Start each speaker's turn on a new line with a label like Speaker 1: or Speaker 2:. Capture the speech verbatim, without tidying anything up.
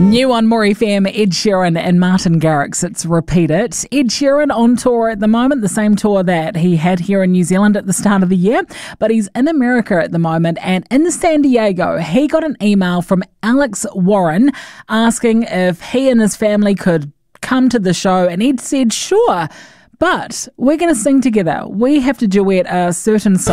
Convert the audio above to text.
Speaker 1: New on More F M, Ed Sheeran and Martin Garrix. It's Repeat It. Ed Sheeran on tour at the moment, the same tour that he had here in New Zealand at the start of the year, but he's in America at the moment, and in San Diego, he got an email from Alex Warren asking if he and his family could come to the show, and Ed said, sure, but we're going to sing together. We have to duet a certain song.